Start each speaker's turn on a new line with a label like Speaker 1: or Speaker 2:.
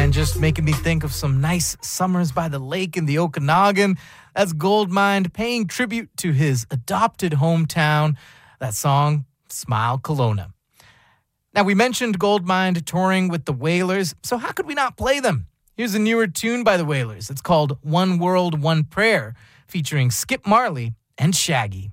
Speaker 1: man, just making me think of some nice summers by the lake in the Okanagan. That's Goldmind paying tribute to his adopted hometown. That song, Smile Kelowna. Now, we mentioned Goldmind touring with the Wailers, so how could we not play them? Here's a newer tune by the Wailers. It's called One World, One Prayer, featuring Skip Marley and Shaggy.